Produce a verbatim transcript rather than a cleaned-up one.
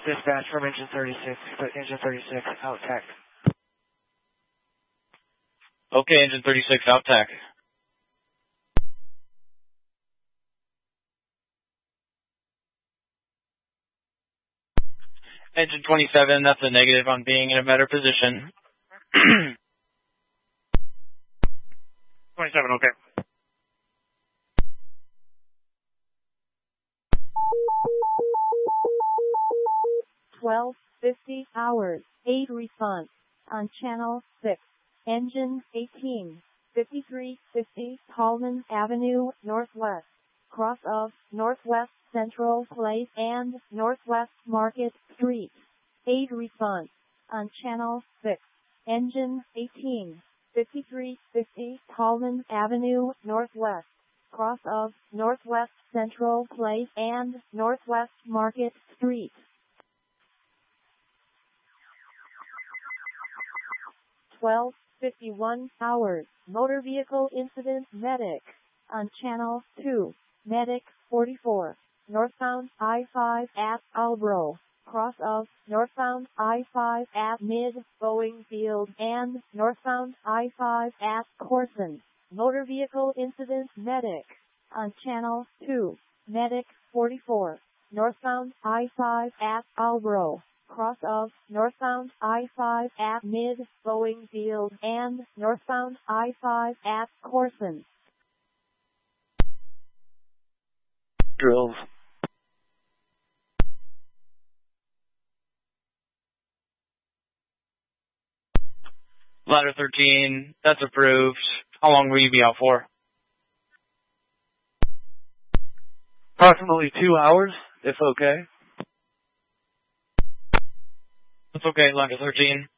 dispatch from engine thirty-six, but engine thirty-six, out tech. Okay, engine thirty-six, out tech. Engine twenty-seven, that's a negative on being in a better position. twenty-seven, okay. twelve fifty hours, eight response, on channel six, engine eighteen, fifty-three fifty Tallman Avenue, Northwest, cross of Northwest Central Place and Northwest Market Street. eight response, on channel six, engine eighteen, fifty-three fifty Tallman Avenue, Northwest, cross of Northwest Central Place and Northwest Market Street. twelve fifty-one hours, motor vehicle incident medic, on channel two, medic forty-four, northbound I five at Albro, cross of northbound I five at Mid-Boeing Field and northbound I five at Corson, motor vehicle incident medic, on channel two, medic forty-four, northbound I five at Albro, cross of northbound I five at Mid-Boeing Field and northbound I five at Corson. Drills. Ladder thirteen, that's approved. How long will you be out for? Approximately two hours, if okay. That's okay, Ladder thirteen.